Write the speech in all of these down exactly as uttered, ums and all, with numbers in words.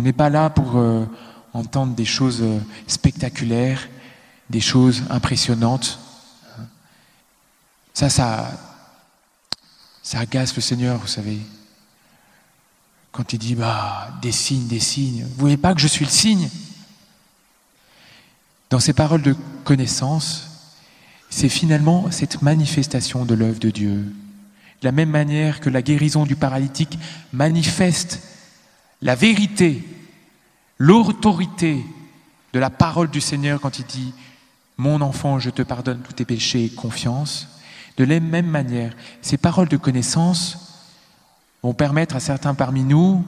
On n'est pas là pour euh, entendre des choses euh, spectaculaires, des choses impressionnantes. Ça, ça, ça agace le Seigneur, vous savez. Quand il dit, bah, des signes, des signes. Vous voyez pas que je suis le signe? Dans ces paroles de connaissance, c'est finalement cette manifestation de l'œuvre de Dieu. De la même manière que la guérison du paralytique manifeste la vérité, l'autorité de la parole du Seigneur quand il dit « Mon enfant, je te pardonne tous tes péchés, confiance ». De la même manière, ces paroles de connaissance vont permettre à certains parmi nous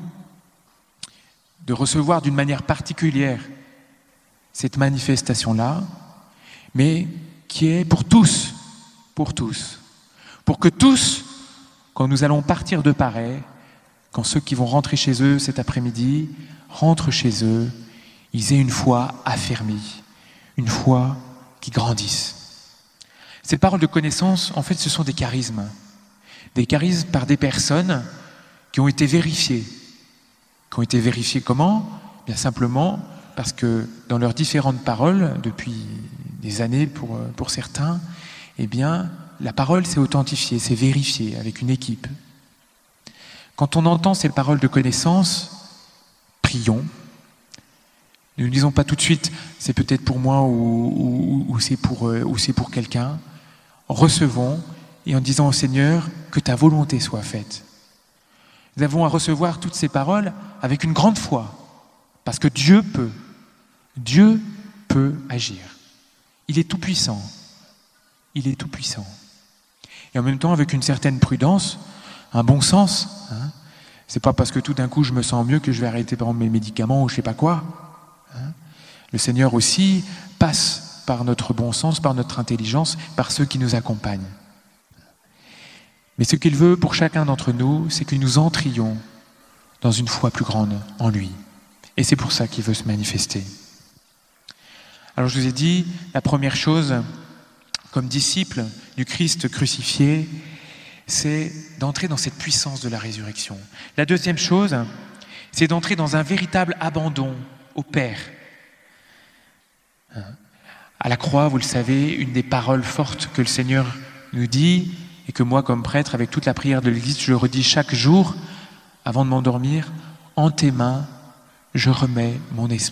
de recevoir d'une manière particulière cette manifestation-là, mais qui est pour tous, pour tous. Pour que tous, quand nous allons partir de Paray, quand ceux qui vont rentrer chez eux cet après-midi rentrent chez eux, ils aient une foi affermie, une foi qui grandisse. Ces paroles de connaissance, en fait, ce sont des charismes. Des charismes par des personnes qui ont été vérifiées. Qui ont été vérifiées comment? Bien simplement parce que dans leurs différentes paroles, depuis des années pour, pour certains, eh bien, la parole s'est authentifiée, s'est vérifiée avec une équipe. Quand on entend ces paroles de connaissance, prions. Ne nous disons pas tout de suite, c'est peut-être pour moi ou, ou, ou c'est pour, ou c'est pour quelqu'un. Recevons et en disant au Seigneur que ta volonté soit faite. Nous avons à recevoir toutes ces paroles avec une grande foi, parce que Dieu peut, Dieu peut agir. Il est tout puissant, il est tout puissant. Et en même temps avec une certaine prudence, un bon sens. Hein. C'est pas parce que tout d'un coup je me sens mieux que je vais arrêter par exemple mes médicaments ou je sais pas quoi. Hein. Le Seigneur aussi passe par notre bon sens, par notre intelligence, par ceux qui nous accompagnent. Mais ce qu'il veut pour chacun d'entre nous, c'est que nous entrions dans une foi plus grande en lui. Et c'est pour ça qu'il veut se manifester. Alors je vous ai dit, la première chose, comme disciple du Christ crucifié, c'est d'entrer dans cette puissance de la résurrection. La deuxième chose, c'est d'entrer dans un véritable abandon au Père. À la croix, vous le savez, une des paroles fortes que le Seigneur nous dit, et que moi, comme prêtre, avec toute la prière de l'Église, je le redis chaque jour, avant de m'endormir, « En tes mains, je remets mon esprit ».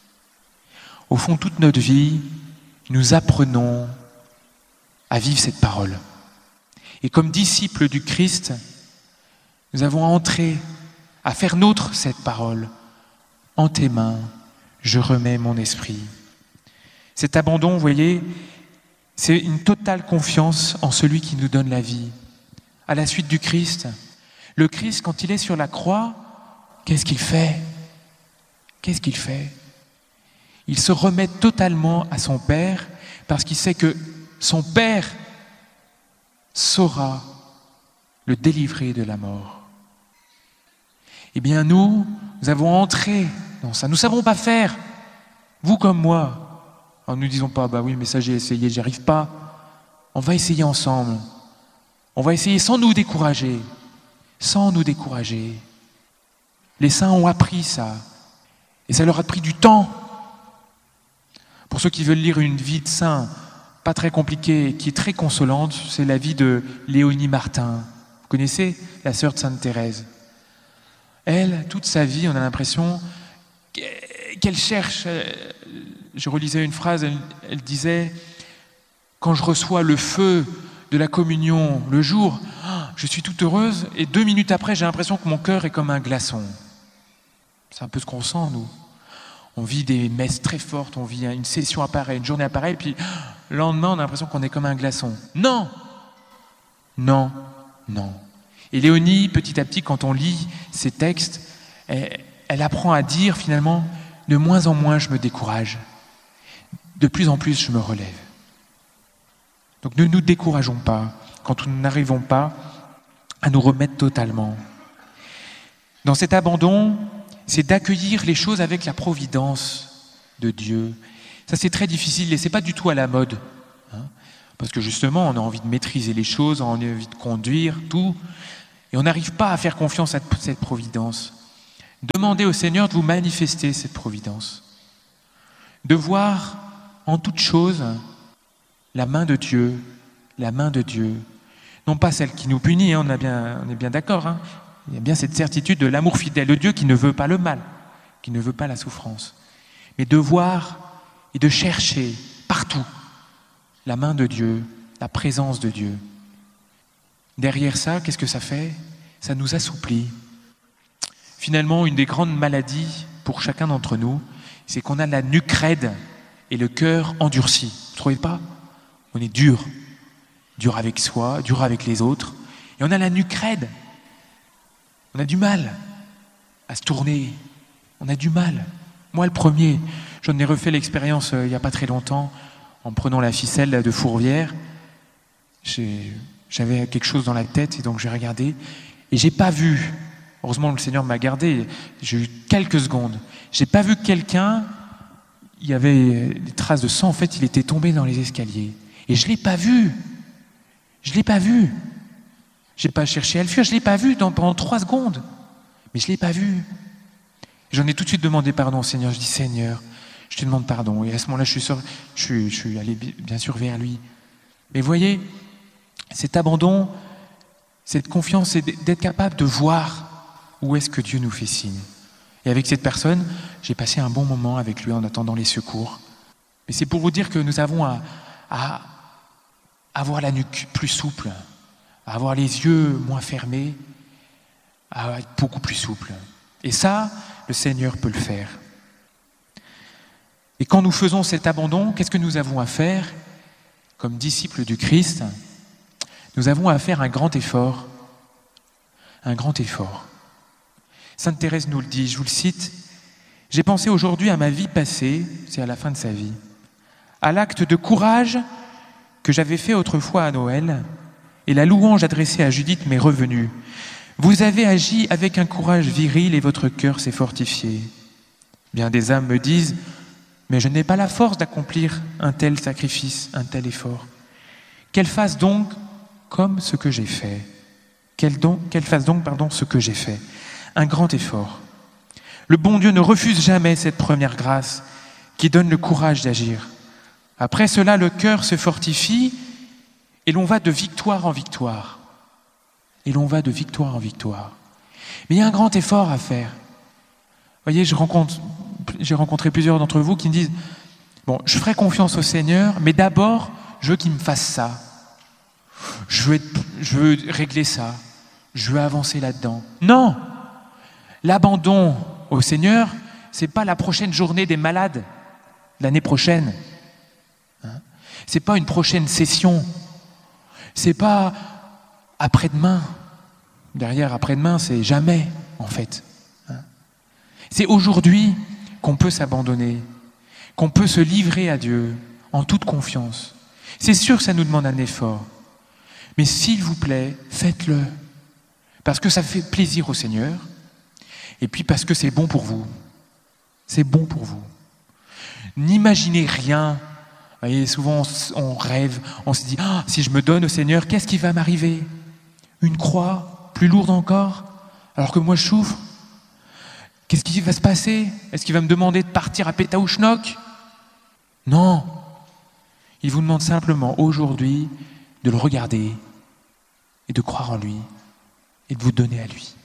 Au fond, toute notre vie, nous apprenons à vivre cette parole. Et comme disciples du Christ, nous avons à entrer, à faire nôtre cette parole. « En tes mains, je remets mon esprit ». Cet abandon, vous voyez, c'est une totale confiance en celui qui nous donne la vie. À la suite du Christ, le Christ, quand il est sur la croix, qu'est-ce qu'il fait? Qu'est-ce qu'il fait? Il se remet totalement à son Père parce qu'il sait que son Père saura le délivrer de la mort. Eh bien, nous, nous avons entré dans ça. Nous ne savons pas faire, vous comme moi. Alors, ne nous disons pas, bah oui, mais ça j'ai essayé, j'y arrive pas. On va essayer ensemble. On va essayer sans nous décourager. Sans nous décourager. Les saints ont appris ça. Et ça leur a pris du temps. Pour ceux qui veulent lire une vie de saint, pas très compliquée, qui est très consolante, c'est la vie de Léonie Martin. Vous connaissez la sœur de Sainte Thérèse? Elle, toute sa vie, on a l'impression qu'elle cherche. Je relisais une phrase, elle, elle disait « Quand je reçois le feu de la communion le jour, je suis toute heureuse et deux minutes après, j'ai l'impression que mon cœur est comme un glaçon. » C'est un peu ce qu'on sent, nous. On vit des messes très fortes, on vit une session à pareil, une journée à pareil, puis le lendemain, on a l'impression qu'on est comme un glaçon. Non! Non, non. Et Léonie, petit à petit, quand on lit ces textes, elle, elle apprend à dire finalement, de moins en moins je me décourage. De plus en plus, je me relève. Donc ne nous décourageons pas quand nous n'arrivons pas à nous remettre totalement. Dans cet abandon, c'est d'accueillir les choses avec la providence de Dieu. Ça, c'est très difficile et c'est pas du tout à la mode. Hein, parce que justement, on a envie de maîtriser les choses, on a envie de conduire, tout. Et on n'arrive pas à faire confiance à cette providence. Demandez au Seigneur de vous manifester cette providence, de voir en toute chose la main de Dieu, la main de Dieu, non pas celle qui nous punit, hein, on, a bien, on est bien d'accord, hein. Il y a bien cette certitude de l'amour fidèle de Dieu qui ne veut pas le mal, qui ne veut pas la souffrance, mais de voir et de chercher partout la main de Dieu, la présence de Dieu. Derrière ça, qu'est-ce que ça fait? Ça nous assouplit. Finalement, une des grandes maladies pour chacun d'entre nous, c'est qu'on a la nuque raide et le cœur endurci. Vous ne trouvez pas? On est dur, dur avec soi, dur avec les autres, et on a la nuque raide. On a du mal à se tourner, on a du mal. Moi, le premier, j'en ai refait l'expérience euh, il n'y a pas très longtemps, en prenant la ficelle de Fourvière. J'ai, j'avais quelque chose dans la tête, et donc j'ai regardé, et j'ai pas vu. Heureusement, le Seigneur m'a gardé. J'ai eu quelques secondes. J'ai pas vu quelqu'un. Il y avait des traces de sang. En fait, il était tombé dans les escaliers. Et je l'ai pas vu. Je l'ai pas vu. J'ai pas cherché à le fuir. Je l'ai pas vu dans, pendant trois secondes. Mais je l'ai pas vu. J'en ai tout de suite demandé pardon au Seigneur. Je dis Seigneur, je te demande pardon. Et à ce moment-là, je suis, sur, je suis, je suis allé bien sûr vers lui. Mais vous voyez, cet abandon, cette confiance, c'est d'être capable de voir où est-ce que Dieu nous fait signe. Et avec cette personne, j'ai passé un bon moment avec lui en attendant les secours. Mais c'est pour vous dire que nous avons à, à avoir la nuque plus souple, à avoir les yeux moins fermés, à être beaucoup plus souple. Et ça, le Seigneur peut le faire. Et quand nous faisons cet abandon, qu'est-ce que nous avons à faire? Comme disciples du Christ, nous avons à faire un grand effort. Un grand effort. Sainte Thérèse nous le dit, je vous le cite. « J'ai pensé aujourd'hui à ma vie passée, c'est à la fin de sa vie, à l'acte de courage que j'avais fait autrefois à Noël, et la louange adressée à Judith m'est revenue. Vous avez agi avec un courage viril et votre cœur s'est fortifié. Bien des âmes me disent, mais je n'ai pas la force d'accomplir un tel sacrifice, un tel effort. Qu'elle fasse donc comme ce que j'ai fait. Qu'elle, donc, qu'elle fasse donc pardon, ce que j'ai fait. Un grand effort. Le bon Dieu ne refuse jamais cette première grâce qui donne le courage d'agir. Après cela, le cœur se fortifie et l'on va de victoire en victoire. Et l'on va de victoire en victoire. Mais il y a un grand effort à faire. Vous voyez, je rencontre, j'ai rencontré plusieurs d'entre vous qui me disent « Bon, je ferai confiance au Seigneur, mais d'abord, je veux qu'il me fasse ça. Je veux, être, je veux régler ça. Je veux avancer là-dedans. » Non! L'abandon au Seigneur, ce n'est pas la prochaine journée des malades, l'année prochaine. Hein? Ce n'est pas une prochaine session. Ce n'est pas après-demain. Derrière après-demain, c'est jamais, en fait. Hein? C'est aujourd'hui qu'on peut s'abandonner, qu'on peut se livrer à Dieu en toute confiance. C'est sûr que ça nous demande un effort. Mais s'il vous plaît, faites-le. Parce que ça fait plaisir au Seigneur. Et puis parce que c'est bon pour vous. C'est bon pour vous. N'imaginez rien. Vous voyez, souvent on, on rêve, on se dit ah, si je me donne au Seigneur, qu'est-ce qui va m'arriver? Une croix plus lourde encore, alors que moi je souffre? Qu'est-ce qui va se passer? Est-ce qu'il va me demander de partir à Pétaouchnok? Non. Il vous demande simplement aujourd'hui de le regarder et de croire en lui et de vous donner à lui.